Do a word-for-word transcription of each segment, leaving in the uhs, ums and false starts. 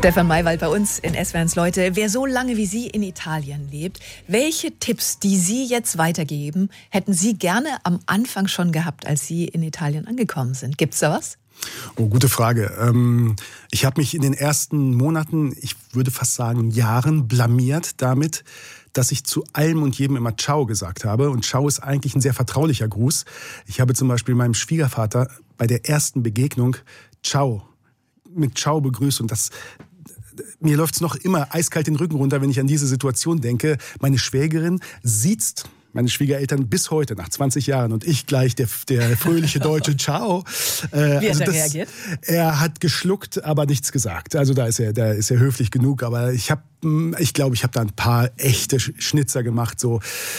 Stefan Maywald bei uns in S W R eins Leute. Wer so lange wie Sie in Italien lebt, welche Tipps, die Sie jetzt weitergeben, hätten Sie gerne am Anfang schon gehabt, als Sie in Italien angekommen sind? Gibt's da was? Oh, gute Frage. Ähm, ich habe mich in den ersten Monaten, ich würde fast sagen Jahren, blamiert damit, dass ich zu allem und jedem immer Ciao gesagt habe. Und Ciao ist eigentlich ein sehr vertraulicher Gruß. Ich habe zum Beispiel meinem Schwiegervater bei der ersten Begegnung Ciao mit Ciao begrüßt. Und das, mir läuft's noch immer eiskalt den Rücken runter, wenn ich an diese Situation denke. Meine Schwägerin sieht's meine Schwiegereltern bis heute, nach zwanzig Jahren, und ich gleich, der, der fröhliche deutsche Ciao. Äh, Wie hat also er das, reagiert? Er hat geschluckt, aber nichts gesagt. Also da ist er, da ist er höflich genug. Aber ich habe, ich glaube, ich habe da ein paar echte Schnitzer gemacht, so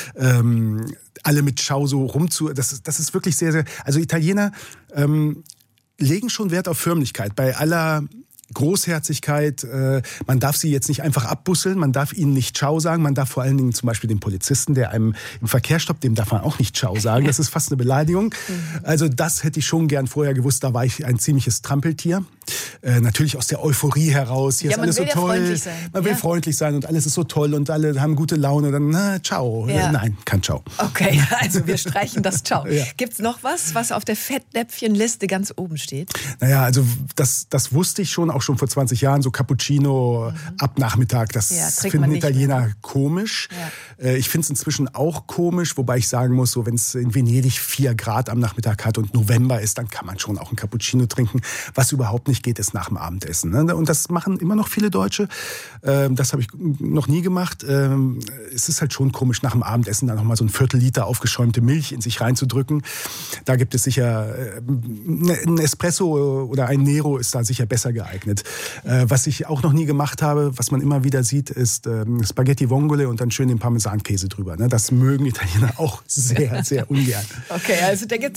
ähm, alle mit Ciao so rumzu. Das, das ist wirklich sehr, sehr. Also Italiener ähm, legen schon Wert auf Förmlichkeit bei aller Großherzigkeit. Äh, man darf sie jetzt nicht einfach abbusseln, man darf ihnen nicht Ciao sagen, man darf vor allen Dingen zum Beispiel dem Polizisten, der einem im Verkehr stoppt, dem darf man auch nicht Ciao sagen. Das ist fast eine Beleidigung. Also das hätte ich schon gern vorher gewusst, da war ich ein ziemliches Trampeltier. Äh, natürlich aus der Euphorie heraus, hier ja, ist alles so toll. Man will ja. freundlich sein und alles ist so toll und alle haben gute Laune. Dann, na, Ciao. Ja. Nein, kein Ciao. Okay, also wir streichen das Ciao. Ja. Gibt's noch was, was auf der Fettnäpfchenliste ganz oben steht? Naja, also das, das wusste ich schon, auch schon vor zwanzig Jahren, so Cappuccino mhm. ab Nachmittag, das ja, finden Italiener mehr. komisch. Ja. Ich finde es inzwischen auch komisch, wobei ich sagen muss, so wenn es in Venedig vier Grad am Nachmittag hat und November ist, dann kann man schon auch ein Cappuccino trinken. Was überhaupt nicht geht, ist nach dem Abendessen. Ne? Und das machen immer noch viele Deutsche. Ähm, das habe ich noch nie gemacht. Ähm, es ist halt schon komisch, nach dem Abendessen dann nochmal so ein Viertel Liter aufgeschäumte Milch in sich reinzudrücken. Da gibt es sicher, äh, ein Espresso oder ein Nero ist da sicher besser geeignet. Äh, was ich auch noch nie gemacht habe, was man immer wieder sieht, ist ähm, Spaghetti Vongole und dann schön den Parmesankäse drüber. Ne? Das mögen Italiener auch sehr, sehr ungern. Okay, also da gibt's